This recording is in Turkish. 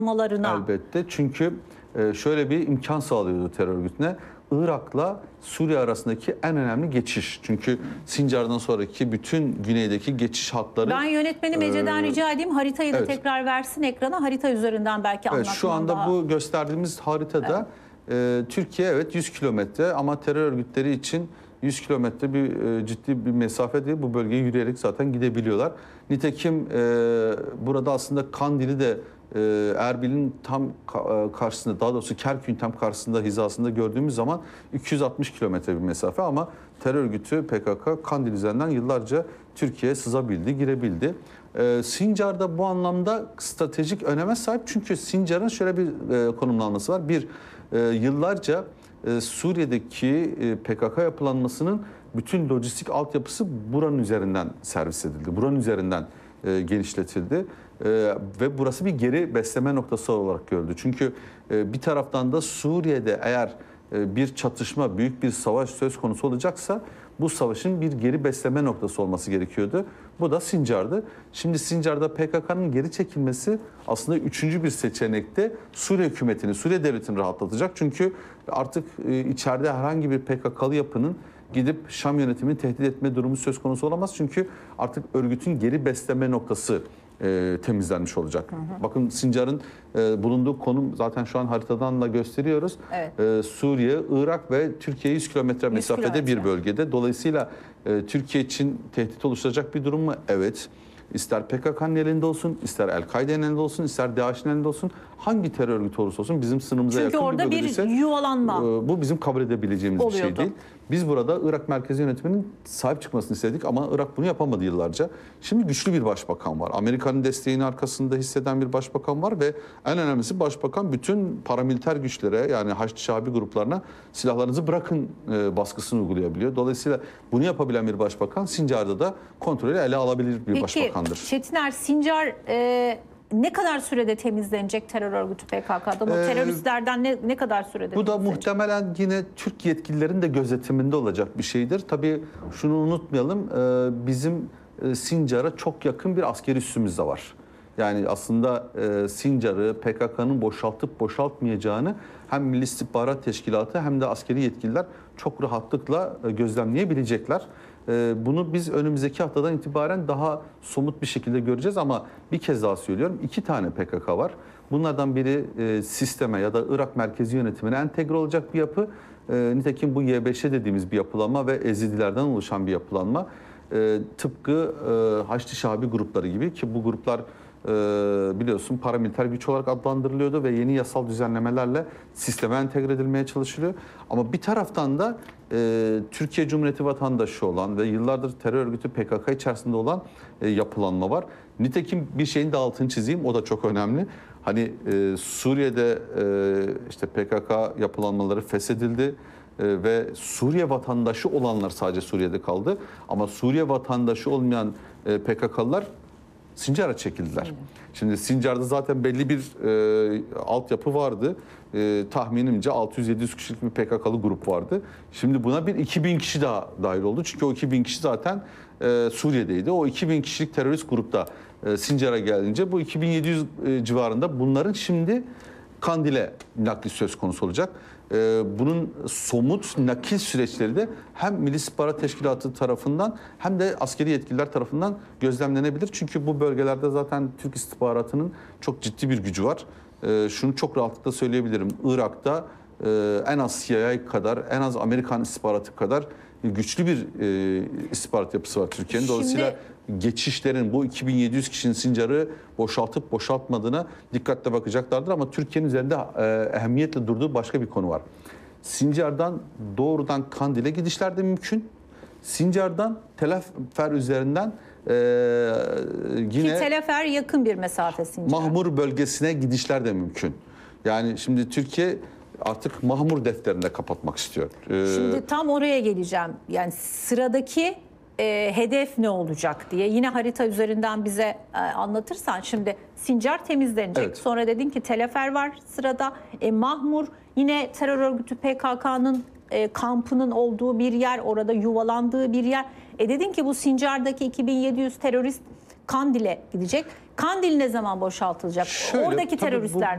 Elbette, çünkü şöyle bir imkan sağlıyordu terör örgütüne. Irak'la Suriye arasındaki en önemli geçiş. Çünkü Sincar'dan sonraki bütün güneydeki geçiş hatları... Ben yönetmenim Ece'den rica edeyim, haritayı da tekrar versin ekrana. Harita üzerinden belki anlatmam şu anda daha... bu gösterdiğimiz haritada Türkiye 100 kilometre ama terör örgütleri için 100 kilometre ciddi bir mesafe değil. Bu bölgeye yürüyerek zaten gidebiliyorlar. Nitekim burada aslında Kandil'i de Erbil'in tam karşısında, daha doğrusu Kerkük'ün tam karşısında, hizasında gördüğümüz zaman 260 kilometre bir mesafe ama terör örgütü PKK Kandil üzerinden yıllarca Türkiye'ye sızabildi, girebildi. Sincar'da bu anlamda stratejik öneme sahip, çünkü Sincar'ın şöyle bir konumlanması var. Yıllarca Suriye'deki PKK yapılanmasının bütün lojistik altyapısı buranın üzerinden servis edildi. Buranın üzerinden genişletildi. Ve burası bir geri besleme noktası olarak görüldü. Çünkü bir taraftan da Suriye'de eğer bir çatışma, büyük bir savaş söz konusu olacaksa bu savaşın bir geri besleme noktası olması gerekiyordu. Bu da Sincar'dı. Şimdi Sincar'da PKK'nın geri çekilmesi aslında üçüncü bir seçenekte Suriye hükümetini, Suriye devletini rahatlatacak. Çünkü artık içeride herhangi bir PKK'lı yapının gidip Şam yönetimini tehdit etme durumu söz konusu olamaz. Çünkü artık örgütün geri besleme noktası temizlenmiş olacak. Bakın Sincar'ın bulunduğu konum zaten şu an haritadan da gösteriyoruz. Evet. Suriye, Irak ve Türkiye 100 kilometre mesafede bir bölgede. Dolayısıyla Türkiye için tehdit oluşturacak bir durum mu? Evet. İster PKK'nın elinde olsun, ister El-Kaide'nin elinde olsun, ister DAEŞ'in elinde olsun, hangi terör örgütü olursa olsun bizim sınırımıza yakın bir bölgedeyse... Çünkü orada bir yuvalanma bu bizim kabul edebileceğimiz oluyordu. Bir şey değil. Biz burada Irak merkezi yönetiminin sahip çıkmasını istedik ama Irak bunu yapamadı yıllarca. Şimdi güçlü bir başbakan var. Amerika'nın desteğini arkasında hisseden bir başbakan var ve en önemlisi başbakan bütün paramiliter güçlere, yani Haçlı Şabi gruplarına silahlarınızı bırakın baskısını uygulayabiliyor. Dolayısıyla bunu yapabilen bir başbakan Sincar'da da kontrolü ele alabilir bir başbakandır. Peki Çetiner, Sincar ne kadar sürede temizlenecek terör örgütü PKK'dan? O teröristlerden ne kadar sürede Bu da temizlenecek? muhtemelen yine Türk yetkililerin de gözetiminde olacak bir şeydir. Tabii şunu unutmayalım, bizim Sincar'a çok yakın bir askeri üssümüz de var. Yani aslında Sincar'ı PKK'nın boşaltıp boşaltmayacağını hem Milli İstihbarat Teşkilatı hem de askeri yetkililer çok rahatlıkla gözlemleyebilecekler. Bunu biz önümüzdeki haftadan itibaren daha somut bir şekilde göreceğiz ama bir kez daha söylüyorum, 2 tane PKK var. Bunlardan biri sisteme ya da Irak merkezi yönetimine entegre olacak bir yapı. Nitekim bu Y5'e dediğimiz bir yapılanma ve Ezidilerden oluşan bir yapılanma. Tıpkı Haçlı Şabi grupları gibi, ki bu gruplar biliyorsun paramiliter güç olarak adlandırılıyordu ve yeni yasal düzenlemelerle sisteme entegre edilmeye çalışılıyor. Ama bir taraftan da Türkiye Cumhuriyeti vatandaşı olan ve yıllardır terör örgütü PKK içerisinde olan yapılanma var. Nitekim bir şeyin de altını çizeyim, o da çok önemli. Hani Suriye'de işte PKK yapılanmaları feshedildi ve Suriye vatandaşı olanlar sadece Suriye'de kaldı. Ama Suriye vatandaşı olmayan PKK'lılar Sincar'a çekildiler. Şimdi Sincar'da zaten belli bir altyapı vardı. Tahminimce 600-700 kişilik bir PKK'lı grup vardı. Şimdi buna bir 2000 kişi daha dahil oldu. Çünkü o 2000 kişi zaten Suriye'deydi. O 2000 kişilik terörist grupta Sincar'a gelince bu 2700 civarında bunların şimdi Kandil'e nakli söz konusu olacak. Bunun somut nakil süreçleri de hem Milli İstihbarat Teşkilatı tarafından hem de askeri yetkililer tarafından gözlemlenebilir. Çünkü bu bölgelerde zaten Türk istihbaratının çok ciddi bir gücü var. Şunu çok rahatlıkla söyleyebilirim. Irak'ta en az CIA kadar, en az Amerikan istihbaratı kadar güçlü bir istihbarat yapısı var Türkiye'nin. Dolayısıyla geçişlerin, bu 2700 kişinin Sincar'ı boşaltıp boşaltmadığına dikkatle bakacaklardır. Ama Türkiye'nin üzerinde ehemmiyetle durduğu başka bir konu var. Sincar'dan doğrudan Kandil'e gidişler de mümkün. Sincar'dan Tel Afer üzerinden yine... Ki Tel Afer yakın bir mesafe Sincar'a. Mahmur bölgesine gidişler de mümkün. Yani şimdi Türkiye artık Mahmur defterini de kapatmak istiyor. Şimdi tam oraya geleceğim. Yani sıradaki hedef ne olacak diye yine harita üzerinden bize anlatırsan. Şimdi Sincar temizlenecek. Evet. Sonra dedin ki Tel Afer var sırada. Mahmur yine terör örgütü PKK'nın kampının olduğu bir yer, orada yuvalandığı bir yer. Dedin ki bu Sincar'daki 2700 terörist Kandil'e gidecek. Kandil ne zaman boşaltılacak? Oradaki teröristler